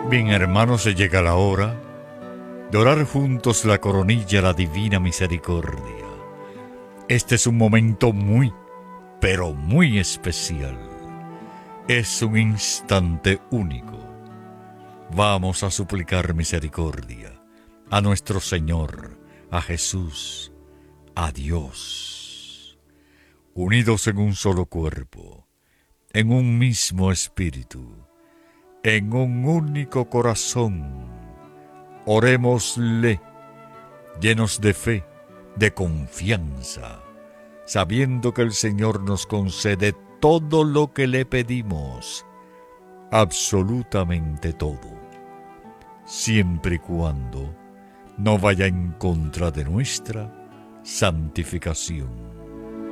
Bien, hermanos, se llega la hora de orar juntos la coronilla a la divina misericordia. Este es un momento muy, pero muy especial. Es un instante único. Vamos a suplicar misericordia a nuestro Señor, a Jesús, a Dios. Unidos en un solo cuerpo, en un mismo espíritu, en un único corazón, orémosle, llenos de fe, de confianza, sabiendo que el Señor nos concede todo lo que le pedimos, absolutamente todo, siempre y cuando no vaya en contra de nuestra santificación.